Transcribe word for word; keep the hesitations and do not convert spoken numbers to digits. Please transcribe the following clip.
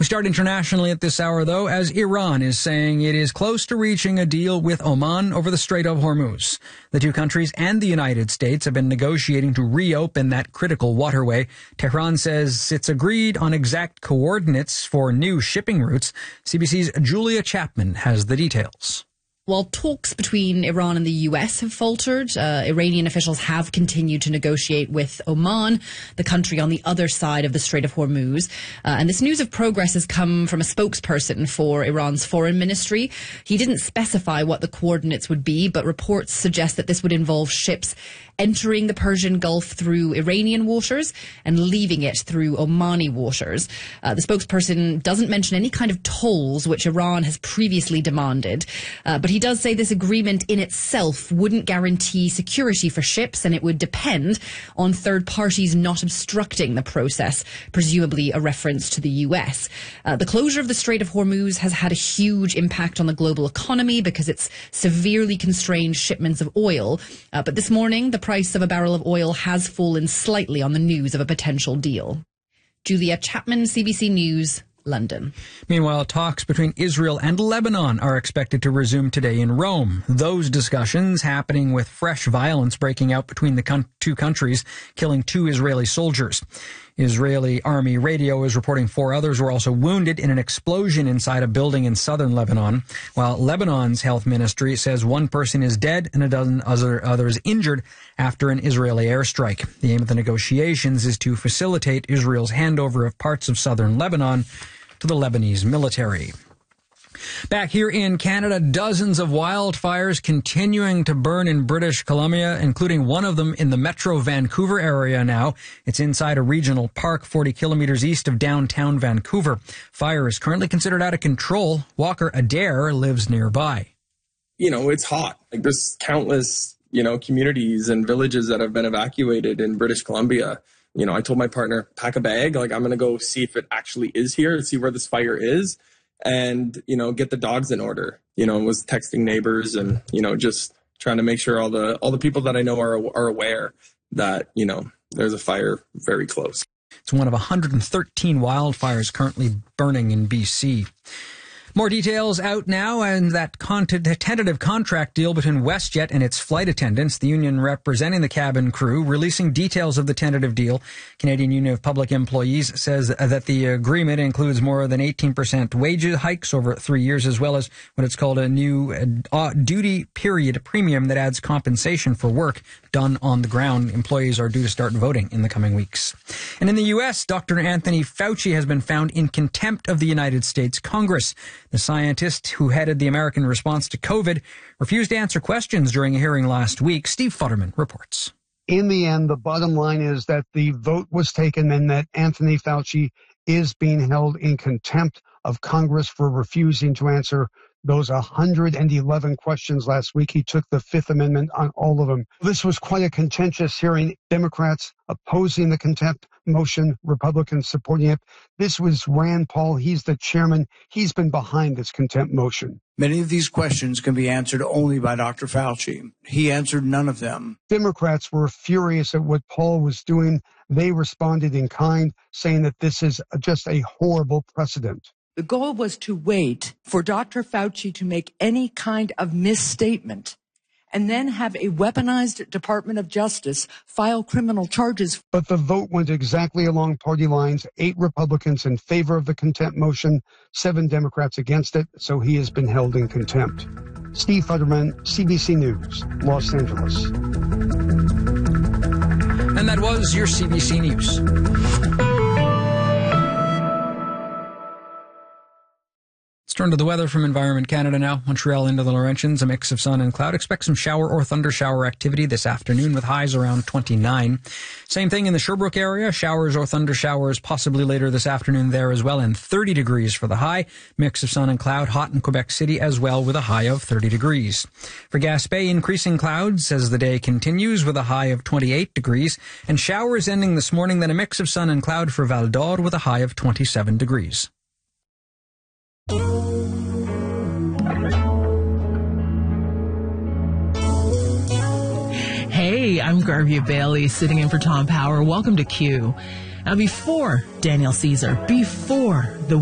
We start internationally at this hour, though, as Iran is saying it is close to reaching a deal with Oman over the Strait of Hormuz. The two countries and the United States have been negotiating to reopen that critical waterway. Tehran says it's agreed on exact coordinates for new shipping routes. C B C's Julia Chapman has the details. While talks between Iran and the U S have faltered, uh, Iranian officials have continued to negotiate with Oman, the country on the other side of the Strait of Hormuz. Uh, and this news of progress has come from a spokesperson for Iran's foreign ministry. He didn't specify what the coordinates would be, but reports suggest that this would involve ships entering the Persian Gulf through Iranian waters and leaving it through Omani waters. Uh, the spokesperson doesn't mention any kind of tolls, which Iran has previously demanded. Uh, but he does say this agreement in itself wouldn't guarantee security for ships, and it would depend on third parties not obstructing the process, presumably a reference to the U S. Uh, the closure of the Strait of Hormuz has had a huge impact on the global economy because it's severely constrained shipments of oil. Uh, but this morning, the price of a barrel of oil has fallen slightly on the news of a potential deal. Julia Chapman, C B C News, London. Meanwhile, talks between Israel and Lebanon are expected to resume today in Rome. Those discussions happening with fresh violence breaking out between the con- two countries, killing two Israeli soldiers. Israeli army radio is reporting four others were also wounded in an explosion inside a building in southern Lebanon, while Lebanon's health ministry says one person is dead and a dozen other others injured after an Israeli airstrike. The aim of the negotiations is to facilitate Israel's handover of parts of southern Lebanon to the Lebanese military. Back here in Canada, dozens of wildfires continuing to burn in British Columbia, including one of them in the Metro Vancouver area now. It's inside a regional park forty kilometers east of downtown Vancouver. Fire is currently considered out of control. Walker Adair lives nearby. You know, it's hot. Like, there's countless, you know, communities and villages that have been evacuated in British Columbia. You know, I told my partner, pack a bag. Like, I'm going to go see if it actually is here and see where this fire is. And, you know, get the dogs in order, you know, was texting neighbors and, you know, just trying to make sure all the all the people that I know are are aware that, you know, there's a fire very close. It's one of one hundred thirteen wildfires currently burning in B C. More details out now, and that con- tentative contract deal between WestJet and its flight attendants, the union representing the cabin crew, releasing details of the tentative deal. Canadian Union of Public Employees says that the agreement includes more than eighteen percent wage hikes over three years, as well as what it's called a new uh, duty period premium that adds compensation for work done on the ground. Employees are due to start voting in the coming weeks. And in the U S, Doctor Anthony Fauci has been found in contempt of the United States Congress. The scientist who headed the American response to COVID refused to answer questions during a hearing last week. Steve Futterman reports. In the end, the bottom line is that the vote was taken and that Anthony Fauci is being held in contempt of Congress for refusing to answer those one hundred eleven questions last week. He took the Fifth Amendment on all of them. This was quite a contentious hearing. Democrats opposing the contempt motion, Republicans supporting it. This was Rand Paul. He's the chairman. He's been behind this contempt motion. Many of these questions can be answered only by Doctor Fauci. He answered none of them. Democrats were furious at what Paul was doing. They responded in kind, saying that this is just a horrible precedent. The goal was to wait for Doctor Fauci to make any kind of misstatement and then have a weaponized Department of Justice file criminal charges. But the vote went exactly along party lines. Eight Republicans in favor of the contempt motion, seven Democrats against it, so he has been held in contempt. Steve Futterman, C B C News, Los Angeles. And that was your C B C News. Turn to the weather from Environment Canada now. Montreal into the Laurentians, a mix of sun and cloud. Expect some shower or thunder shower activity this afternoon with highs around twenty-nine. Same thing in the Sherbrooke area. Showers or thunder showers possibly later this afternoon there as well, and thirty degrees for the high. Mix of sun and cloud. Hot in Quebec City as well with a high of thirty degrees. For Gaspé, increasing clouds as the day continues with a high of twenty-eight degrees. And showers ending this morning, then a mix of sun and cloud for Val d'Or with a high of twenty-seven degrees. Hey, I'm Garvia Bailey, sitting in for Tom Power. Welcome to Q. Now, before Daniel Caesar, before the